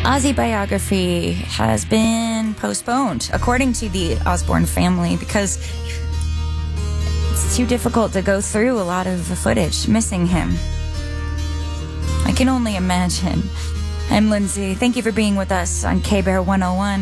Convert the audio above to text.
Ozzy biography has been postponed, according to the Osbourne family, because it's too difficult to go through a lot of the footage, missing him. I can only imagine. I'm Lindsay. Thank you for being with us on K-Bear 101.